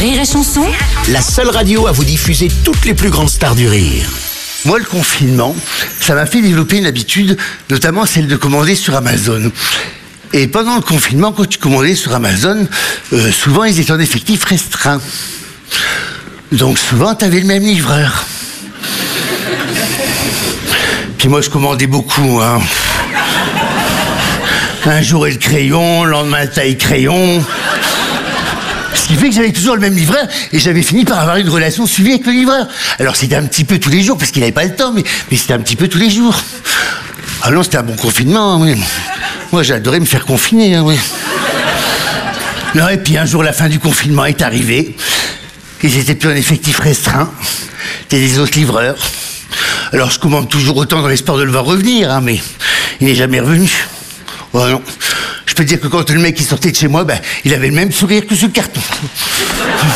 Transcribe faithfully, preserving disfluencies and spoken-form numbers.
Rire et Chanson, La seule radio à vous diffuser toutes les plus grandes stars du rire. Moi, le confinement, ça m'a fait développer une habitude, notamment celle de commander sur Amazon. Et pendant le confinement, quand tu commandais sur Amazon, euh, souvent ils étaient en effectif restreint. Donc souvent, tu avais le même livreur. Puis moi, je commandais beaucoup, hein. Un jour, et le crayon, le lendemain, taille crayon. Ce qui fait que j'avais toujours le même livreur et j'avais fini par avoir une relation suivie avec le livreur. Alors c'était un petit peu tous les jours parce qu'il n'avait pas le temps, mais, mais c'était un petit peu tous les jours. Ah non, c'était un bon confinement, oui. Moi, j'adorais me faire confiner, hein, oui. Non, et puis un jour, la fin du confinement est arrivée. Ils étaient plus en effectif restreint. C'était des autres livreurs. Alors je commande toujours autant dans l'espoir de le voir revenir, hein, mais il n'est jamais revenu. Oh non. Je peux te dire que quand le mec il sortait de chez moi, ben, il avait le même sourire que ce carton.